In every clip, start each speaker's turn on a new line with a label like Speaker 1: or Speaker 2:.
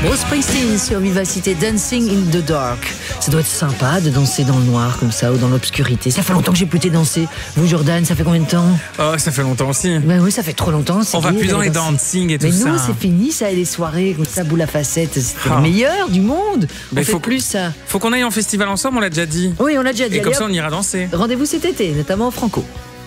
Speaker 1: Bruce Springsteen sur Vivacité, Dancing in the Dark. Ça doit être sympa de danser dans le noir comme ça ou dans l'obscurité. Ça fait longtemps que j'ai plus été danser. Vous, Jordan, ça fait combien de temps?
Speaker 2: Oh, ça fait longtemps aussi.
Speaker 1: Ben oui, ça fait trop longtemps.
Speaker 2: On va plus dans les dancing et tout ça.
Speaker 1: Mais non, c'est fini ça, et les soirées comme ça, boule à facettes. C'était les meilleurs du monde.
Speaker 2: Mais
Speaker 1: on fait plus ça.
Speaker 2: Faut qu'on aille en festival ensemble, on l'a déjà dit.
Speaker 1: Oui, on l'a déjà dit.
Speaker 2: Et comme ça, on ira danser.
Speaker 1: Rendez-vous cet été, notamment au Franco.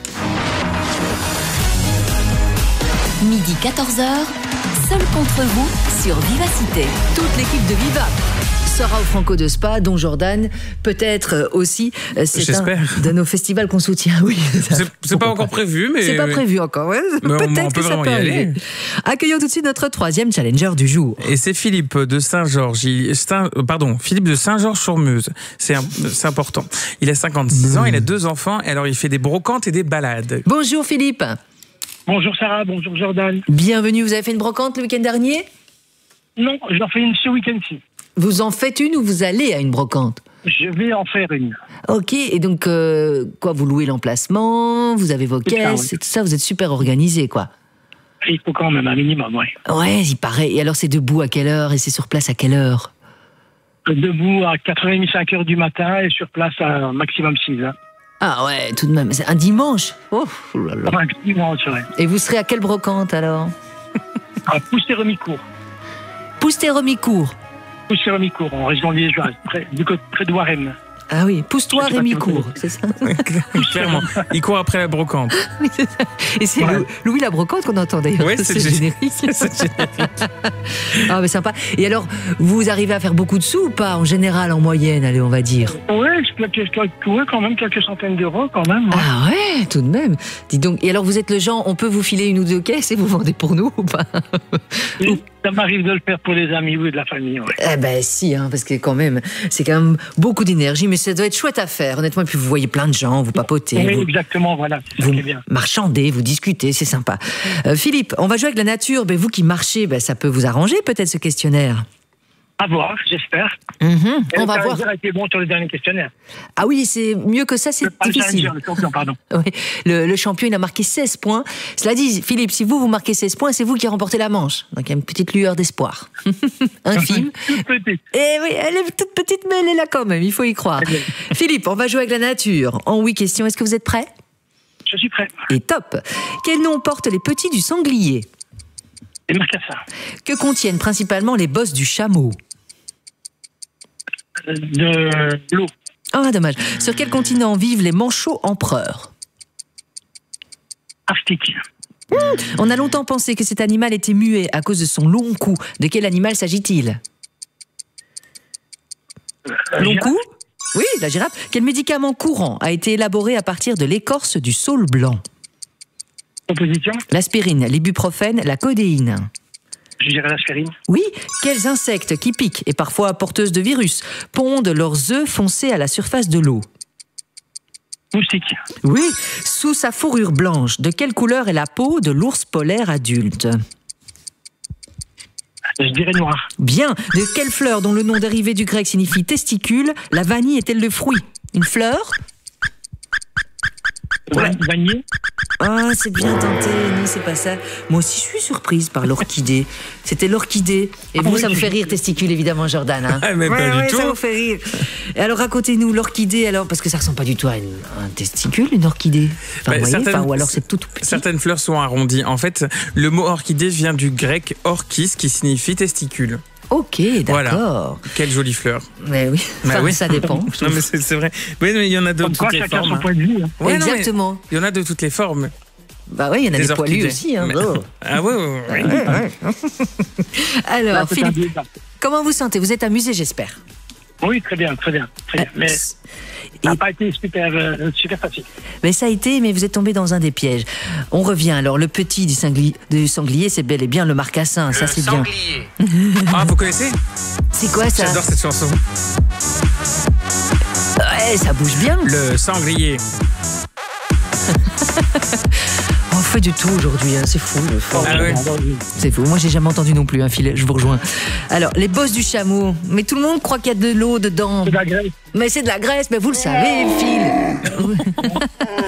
Speaker 3: Midi 14h, seul contre vous sur Vivacité.
Speaker 1: Toute l'équipe de Viva sera au Franco de Spa, dont Jordan peut-être aussi. C'est un de nos festivals qu'on soutient. Oui.
Speaker 2: C'est pas encore prévu, mais...
Speaker 1: C'est pas prévu encore, ouais. Peut-être que ça peut arriver. Accueillons tout de suite notre troisième challenger du jour.
Speaker 2: Et c'est Philippe de Saint-Georges. Philippe de Saint-Georges-sur-Meuse. C'est important. Il a 56 ans, il a 2 enfants, et alors il fait des brocantes et des balades.
Speaker 1: Bonjour Philippe.
Speaker 4: Bonjour Sarah, bonjour Jordan.
Speaker 1: Bienvenue, vous avez fait une brocante le week-end dernier?
Speaker 4: Non, j'en fais une ce week-end-ci.
Speaker 1: Vous en faites une ou vous allez à une brocante?
Speaker 4: Je vais en faire une.
Speaker 1: Ok, et donc, vous louez l'emplacement, vous avez vos caisses, et tout ça, vous êtes super organisé, quoi.
Speaker 4: Il faut quand même un minimum, oui.
Speaker 1: Ouais, il paraît. Et alors, c'est debout à quelle heure et c'est sur place à quelle heure?
Speaker 4: Debout à 4h30, 5h du matin et sur place à maximum 6h.
Speaker 1: Ah ouais, tout de même. C'est un dimanche. Oh là là.
Speaker 4: Un dimanche, ouais.
Speaker 1: Et vous serez à quelle brocante, alors?
Speaker 4: À Pousset-Remicourt.
Speaker 1: Pousset-Remicourt.
Speaker 4: Pousset-Remicourt, en région liégeoise, près de Waremme.
Speaker 1: Ah oui, pousse-toi Rémi court, c'est ça?
Speaker 2: Clairement, il court après la brocante.
Speaker 1: Oui, c'est ça. Et c'est Louis la brocante qu'on entend d'ailleurs.
Speaker 2: Oui, c'est
Speaker 1: générique. Ah mais sympa. Et alors, vous arrivez à faire beaucoup de sous ou pas, en général, en moyenne, allez, on va dire?
Speaker 4: Oui, quand même, quelques centaines d'euros quand même. Ouais.
Speaker 1: Ah ouais, tout de même. Dis donc, et alors vous êtes le genre, on peut vous filer 1 ou 2 caisses et vous vendez pour nous ou pas?
Speaker 4: Oui, ça m'arrive de le faire pour les amis ou de la famille. Ouais.
Speaker 1: Eh ben si, parce que quand même, c'est quand même beaucoup d'énergie, mais ça doit être chouette à faire, honnêtement. Et puis vous voyez plein de gens, vous papotez.
Speaker 4: Oui, exactement, voilà, c'est ça qui est bien.
Speaker 1: Marchandez, vous discutez, c'est sympa. Philippe, on va jouer avec la nature. Vous qui marchez, ça peut vous arranger peut-être ce questionnaire.
Speaker 4: À voir, j'espère.
Speaker 1: On va voir.
Speaker 4: Ça a été bon sur le dernier questionnaire.
Speaker 1: Ah oui, c'est mieux que ça, c'est difficile.
Speaker 4: Le champion, pardon.
Speaker 1: Oui, le champion, il a marqué 16 points. Cela dit, Philippe, si vous marquez 16 points, c'est vous qui remportez la manche. Donc il y a une petite lueur d'espoir. Infime.
Speaker 4: Toute petite.
Speaker 1: Et oui, elle est toute petite, mais elle est là quand même, il faut y croire. Philippe, on va jouer avec la nature. En 8 questions, est-ce que vous êtes prêts?
Speaker 4: Je suis prêt.
Speaker 1: Et top. Quel nom portent les petits du sanglier?
Speaker 4: Les marcassins.
Speaker 1: Que contiennent principalement les bosses du chameau?
Speaker 4: De l'eau.
Speaker 1: Ah, dommage. Sur quel continent vivent les manchots empereurs?
Speaker 4: Arctique.
Speaker 1: On a longtemps pensé que cet animal était muet à cause de son long cou. De quel animal s'agit-il? Long cou? Oui, la girafe. Quel médicament courant a été élaboré à partir de l'écorce du saule blanc?
Speaker 4: Composition?
Speaker 1: L'aspirine, l'ibuprofène, la codéine.
Speaker 4: Je dirais l'aspirine.
Speaker 1: Oui, quels insectes qui piquent et parfois porteuses de virus pondent leurs œufs foncés à la surface de l'eau?
Speaker 4: Moustique.
Speaker 1: Oui, sous sa fourrure blanche, de quelle couleur est la peau de l'ours polaire adulte?
Speaker 4: Je dirais noir.
Speaker 1: Bien, de quelle fleur dont le nom dérivé du grec signifie testicule, la vanille est-elle le fruit? Une fleur?
Speaker 4: Vanille.
Speaker 1: Ah, c'est bien tenté. Non, c'est pas ça. Moi aussi, je suis surprise par l'orchidée. C'était l'orchidée. Et vous, ça vous fait rire, testicule, évidemment, Jordan.
Speaker 2: Mais pas du tout.
Speaker 1: Ça vous fait rire. Et alors, racontez-nous l'orchidée, alors, parce que ça ressemble pas du tout à un testicule, une orchidée. Ou alors c'est tout petit.
Speaker 2: Certaines fleurs sont arrondies. En fait, le mot orchidée vient du grec orchis, qui signifie testicule.
Speaker 1: Ok, d'accord.
Speaker 2: Voilà. Quelle jolie fleur.
Speaker 1: Mais oui, ça dépend.
Speaker 2: Non, mais c'est vrai. Oui, mais il y en a de toutes les formes.
Speaker 4: Son point de vue.
Speaker 2: Ouais,
Speaker 1: exactement.
Speaker 2: Il y en a de toutes les formes.
Speaker 1: Bah oui, il y en a des poilus aussi.
Speaker 2: Mais... Ah oui.
Speaker 1: Alors, là, Philippe, comment vous sentez? Vous êtes amusé, j'espère.
Speaker 4: Oui, très bien. Mais ça n'a pas été super facile.
Speaker 1: Mais ça a été, mais vous êtes tombé dans un des pièges. On revient alors. Le petit du sanglier, c'est bel et bien le marcassin. Ça, c'est bien.
Speaker 2: Ah, vous connaissez?
Speaker 1: C'est quoi ça?
Speaker 2: J'adore cette chanson.
Speaker 1: Ouais, ça bouge bien.
Speaker 2: Le sanglier.
Speaker 1: On fait du tout aujourd'hui, c'est fou.
Speaker 2: Ah ouais.
Speaker 1: C'est fou. Moi, j'ai jamais entendu non plus, Phil. Je vous rejoins. Alors, les bosses du chameau. Mais tout le monde croit qu'il y a de l'eau dedans.
Speaker 4: C'est de la graisse.
Speaker 1: Mais c'est de la graisse, mais vous le savez, Phil.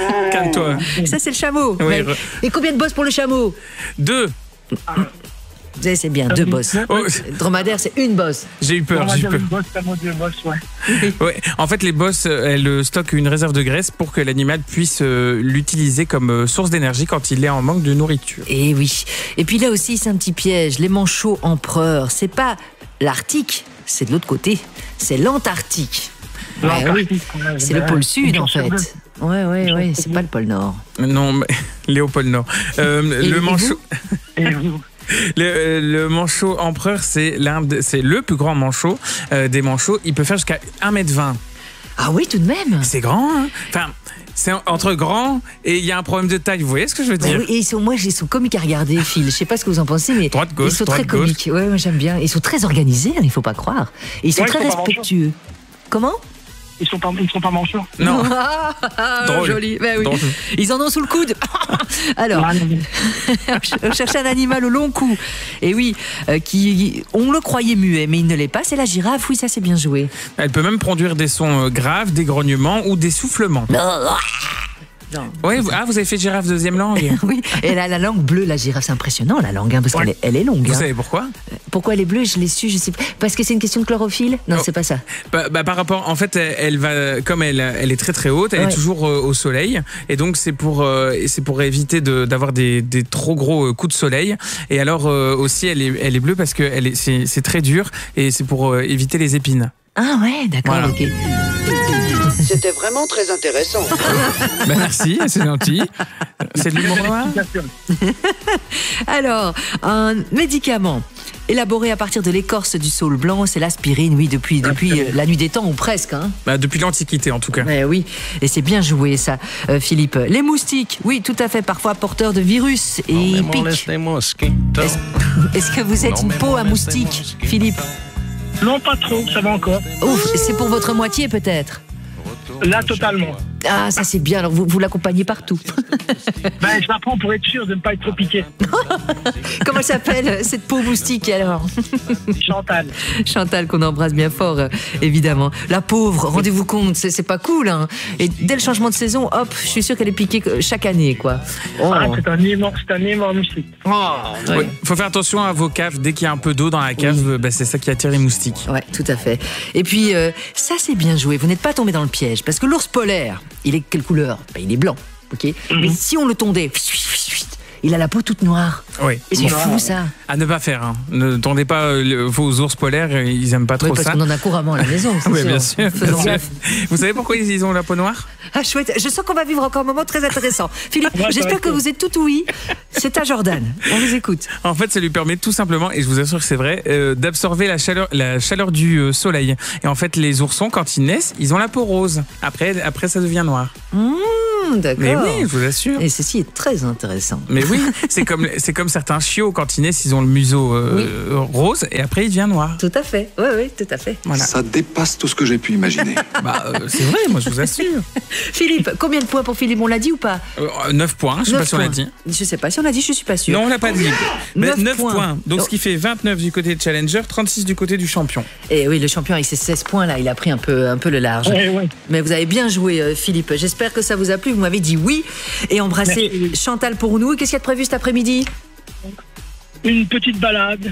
Speaker 2: Calme-toi.
Speaker 1: Ça, c'est le chameau.
Speaker 2: Oui,
Speaker 1: Et combien de bosses pour le chameau?
Speaker 2: 2.
Speaker 1: Vous savez, c'est bien, 2 bosses.
Speaker 2: Oh,
Speaker 1: Dromadaire, c'est une bosse.
Speaker 2: j'ai eu peur,
Speaker 4: On va
Speaker 2: j'ai eu
Speaker 4: dire
Speaker 2: peur.
Speaker 4: une bosse, c'est un mot de bosse, ouais.
Speaker 2: Ouais. En fait, les bosses, elles stockent une réserve de graisse pour que l'animal puisse l'utiliser comme source d'énergie quand il est en manque de nourriture.
Speaker 1: Et oui. Et puis là aussi, c'est un petit piège. Les manchots empereurs, c'est pas l'Arctique, c'est de l'autre côté. C'est l'Antarctique. Ouais, oui. C'est le pôle sud, en fait. Ouais, c'est pas le pôle Nord.
Speaker 2: Non, mais Léopold Nord. Le manchot.
Speaker 4: Et vous
Speaker 2: Le manchot empereur, c'est le plus grand manchot des manchots. Il peut faire jusqu'à 1m20.
Speaker 1: Ah oui, tout de même.
Speaker 2: C'est grand, hein. Enfin, c'est entre grand et il y a un problème de taille. Vous voyez ce que je veux dire?
Speaker 1: Oui, et ils sont comiques à regarder, Phil. Je sais pas ce que vous en pensez, mais
Speaker 2: Droite, gauche,
Speaker 1: ils sont
Speaker 2: droite,
Speaker 1: très comiques. Ouais, moi j'aime bien. Ils sont très organisés, hein, il faut pas croire. Et ils sont
Speaker 4: Ouais,
Speaker 1: très
Speaker 4: ils sont pas
Speaker 1: respectueux. Comment?
Speaker 4: Ils sont pas manchots.
Speaker 2: Non. Drôle.
Speaker 1: Joli. Ben oui.
Speaker 2: Drôle.
Speaker 1: Ils en ont sous le coude. Alors,
Speaker 4: Ah, non,
Speaker 1: on cherchait un animal au long cou. Et oui, on le croyait muet, mais il ne l'est pas. C'est la girafe. Oui, ça c'est bien joué.
Speaker 2: Elle peut même produire des sons graves, des grognements ou des soufflements.
Speaker 1: Non.
Speaker 2: Oui, vous avez fait girafe deuxième langue.
Speaker 1: Oui, et elle a la langue bleue, la girafe. C'est impressionnant, la langue, hein, parce qu'elle elle est longue.
Speaker 2: Vous
Speaker 1: hein.
Speaker 2: savez pourquoi?
Speaker 1: Pourquoi elle est bleue? Je l'ai su, je sais pas. Parce que c'est une question de chlorophylle? Non,
Speaker 2: Oh.
Speaker 1: c'est pas ça.
Speaker 2: Par rapport, en fait, elle va, comme elle est très très haute, elle
Speaker 1: Ouais.
Speaker 2: est toujours au soleil, et donc c'est pour éviter d'avoir des trop gros coups de soleil. Et alors aussi, elle est bleue parce que c'est très dur, et c'est pour éviter les épines.
Speaker 1: Ah ouais, d'accord,
Speaker 2: Voilà.
Speaker 1: ok.
Speaker 5: C'était vraiment très intéressant.
Speaker 2: Ben merci, c'est gentil. C'est de l'humour noir.
Speaker 1: Alors, un médicament élaboré à partir de l'écorce du saule blanc, c'est l'aspirine, oui, depuis la nuit des temps, ou presque. Hein.
Speaker 2: Bah, depuis l'Antiquité, en tout cas.
Speaker 1: Ouais, oui, et c'est bien joué ça, Philippe. Les moustiques, oui, tout à fait, parfois porteurs de virus et ils piquent. Est-ce que vous êtes une peau à moustique, Philippe?
Speaker 4: Non, pas trop, ça va encore.
Speaker 1: Ouf, c'est pour votre moitié peut-être?
Speaker 4: Là, totalement.
Speaker 1: Ah, ça c'est bien, alors vous l'accompagnez partout.
Speaker 4: Ben, je l'apprends pour être sûr de ne pas être trop piqué.
Speaker 1: Comment elle s'appelle cette peau moustique alors?
Speaker 4: Chantal.
Speaker 1: Chantal qu'on embrasse bien fort, évidemment. La pauvre, rendez-vous compte, c'est pas cool. Hein. Et dès le changement de saison, hop, je suis sûre qu'elle est piquée chaque année, quoi. Oh.
Speaker 4: Ah, c'est un énorme moustique.
Speaker 2: Il faut faire attention à vos caves. Dès qu'il y a un peu d'eau dans la cave, bah, c'est ça qui attire les moustiques.
Speaker 1: Ouais, tout à fait. Et puis, ça c'est bien joué. Vous n'êtes pas tombé dans le piège. Parce que l'ours polaire, il est quelle couleur? Ben, il est blanc, ok. Mais si on le tondait, il a la peau toute noire.
Speaker 2: Oui.
Speaker 1: Et c'est fou ça.
Speaker 2: À ne pas faire. Hein. Ne tendez pas vos ours polaires, ils aiment pas
Speaker 1: Oui,
Speaker 2: trop
Speaker 1: parce
Speaker 2: ça.
Speaker 1: qu'on en a couramment à la maison. c'est
Speaker 2: Oui,
Speaker 1: sûr.
Speaker 2: bien sûr.
Speaker 1: Faisons
Speaker 2: bien sûr.
Speaker 1: gaffe.
Speaker 2: Vous savez pourquoi ils ont la peau noire?
Speaker 1: Ah chouette, je sens qu'on va vivre encore un moment très intéressant. Philippe,
Speaker 4: Ouais,
Speaker 1: j'espère que
Speaker 4: cool.
Speaker 1: vous êtes tout oui. C'est à Jordan. On vous écoute.
Speaker 2: En fait, ça lui permet tout simplement, et je vous assure que c'est vrai, d'absorber la chaleur du soleil. Et en fait, les oursons, quand ils naissent, ils ont la peau rose. Après ça devient noir.
Speaker 1: D'accord.
Speaker 2: Mais oui, je vous assure.
Speaker 1: Et ceci est très intéressant.
Speaker 2: Mais oui, c'est comme certains chiots, quand ils naissent, ils ont le museau rose, et après, il devient noir.
Speaker 1: Tout à fait. Oui, tout à fait.
Speaker 2: Voilà.
Speaker 6: Ça dépasse tout ce que j'ai pu imaginer.
Speaker 2: C'est vrai, moi, je vous assure.
Speaker 1: Philippe, combien de points pour Philippe? On l'a dit ou pas?
Speaker 2: 9 points, je sais pas si on l'a dit.
Speaker 1: Je sais pas si on l'a dit, je suis pas sûre.
Speaker 2: Non, on l'a pas dit. Mais
Speaker 1: 9
Speaker 2: 9
Speaker 1: points.
Speaker 2: points. Donc,
Speaker 1: Oh.
Speaker 2: ce qui fait 29 du côté de Challenger, 36 du côté du champion.
Speaker 1: Et oui, le champion avec ses 16 points là, il a pris un peu le large.
Speaker 4: Ouais.
Speaker 1: Mais vous avez bien joué, Philippe. J'espère que ça vous a plu. Vous m'avez dit oui. Et embrassez
Speaker 4: Merci.
Speaker 1: Chantal pour nous. Qu'est-ce qu'il y a de prévu cet après-midi?
Speaker 4: Une petite balade.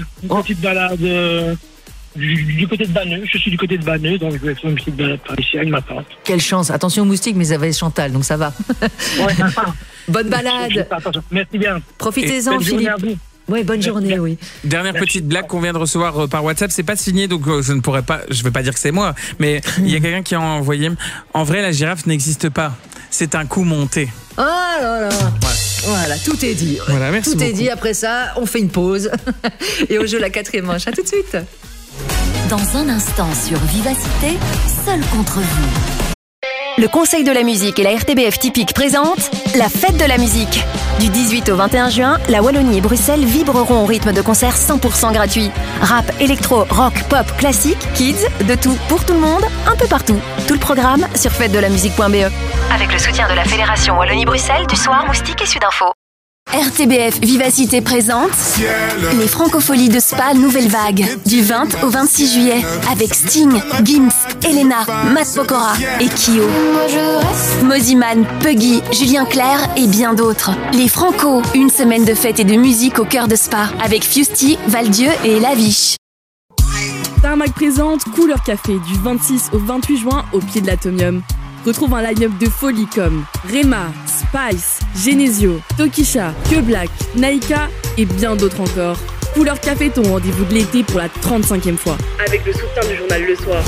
Speaker 4: Du côté de Banneux. Je suis du côté de Banneux, donc je vais faire une petite balade par ici avec ma tante.
Speaker 1: Quelle chance. Attention aux moustiques, mais vous avez Chantal, donc ça va.
Speaker 4: Ouais,
Speaker 1: Bonne balade.
Speaker 4: Attention. Merci bien.
Speaker 1: Profitez-en,
Speaker 4: Bonne journée
Speaker 1: Philippe.
Speaker 4: à vous.
Speaker 1: Oui, bonne journée, oui.
Speaker 2: Dernière petite blague qu'on vient de recevoir par WhatsApp, c'est pas signé, donc je vais pas dire que c'est moi, mais il y a quelqu'un qui a envoyé. En vrai, la girafe n'existe pas. C'est un coup monté.
Speaker 1: Oh là là. Voilà, tout est dit.
Speaker 2: Voilà, merci
Speaker 1: tout est
Speaker 2: beaucoup.
Speaker 1: dit. Après ça, on fait une pause. Et on joue la 4e manche. À tout de suite.
Speaker 3: Dans un instant sur Vivacité, seul contre vous.
Speaker 7: Le Conseil de la musique et la RTBF Typique présentent la fête de la musique. Du 18 au 21 juin, la Wallonie et Bruxelles vibreront au rythme de concerts 100% gratuits. Rap, électro, rock, pop, classique, kids, de tout pour tout le monde, un peu partout. Tout le programme sur fêtedelamusique.be. Avec le soutien de la Fédération Wallonie-Bruxelles, du Soir, Moustique et Sudinfo. RTBF Vivacité présente les Francopholies de Spa Nouvelle Vague du 20 au 26 juillet avec Sting, Gims, Elena, Matt Pokora et Kyo. Moziman, Puggy, Julien Clerc et bien d'autres. Les Franco, une semaine de fête et de musique au cœur de Spa avec Fusty, Valdieu et Laviche.
Speaker 8: Tarmac présente Couleur Café du 26 au 28 juin au pied de l'Atomium. Retrouve un line-up de folie comme Rema, Spice, Genesio, Tokisha, Que Black, Naika et bien d'autres encore. Couleur Café, ton rendez-vous de l'été pour la 35e fois. Avec le soutien du journal Le Soir.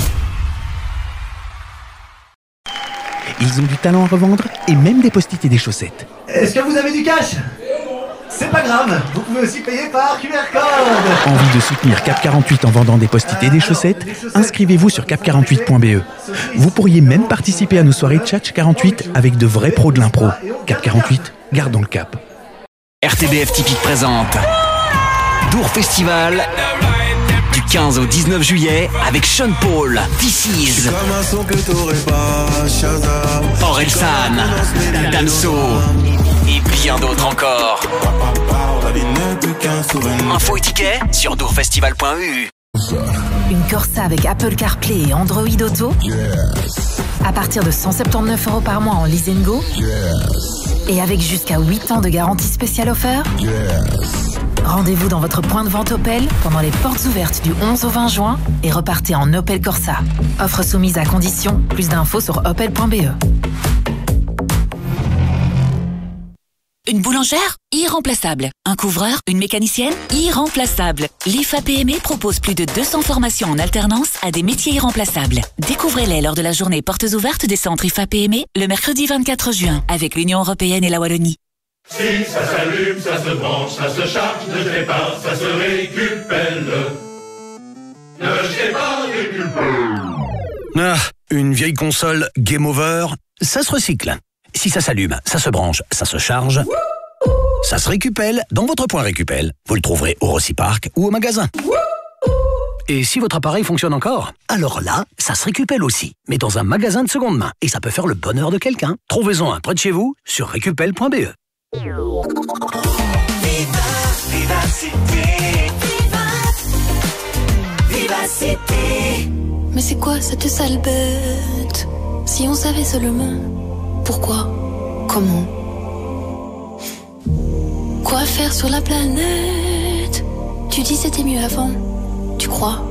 Speaker 9: Ils ont du talent à revendre et même des post-it et des chaussettes.
Speaker 10: Est-ce que vous avez du cash? C'est pas grave, vous pouvez aussi payer par QR code.
Speaker 9: Envie de soutenir Cap 48 en vendant des post-it et des chaussettes? Inscrivez-vous sur cap48.be. Vous pourriez même participer à nos soirées Tchatch 48 avec de vrais pros de l'impro. Cap 48, gardons le cap.
Speaker 11: RTBF Typique présente Dour Festival du 15 au 19 juillet avec Sean Paul, This Is, Orelsan, Damso et bien d'autres encore. Info et tickets sur dourfestival.eu.
Speaker 12: Une Corsa avec Apple CarPlay et Android Auto à partir de 179 € par mois en lease and go et avec jusqu'à 8 ans de garantie spéciale offert. Rendez-vous dans votre point de vente Opel pendant les portes ouvertes du 11 au 20 juin et repartez en Opel Corsa. Offre soumise à condition. Plus d'infos sur opel.be.
Speaker 3: Une boulangère? Irremplaçable. Un couvreur? Une mécanicienne? Irremplaçable. L'IFA PME propose plus de 200 formations en alternance à des métiers irremplaçables. Découvrez-les lors de la journée portes ouvertes des centres IFA PME le mercredi 24 juin avec l'Union Européenne et la Wallonie.
Speaker 13: Si ça s'allume, ça se branche, ça se charge, ne jetez pas, ça se récupère. Ne jetez pas, récupère.
Speaker 14: Ah, une vieille console Game Over, ça se recycle. Si ça s'allume, ça se branche, ça se charge, ça se récupère dans votre point Récupel. Vous le trouverez au Rossi-Park ou au magasin. Et si votre appareil fonctionne encore, alors là, ça se récupère aussi, mais dans un magasin de seconde main. Et ça peut faire le bonheur de quelqu'un. Trouvez-en un près de chez vous sur récupel.be.
Speaker 15: Mais c'est quoi cette sale bête? Si on savait seulement pourquoi, comment, quoi faire sur la planète. Tu dis c'était mieux avant, tu crois?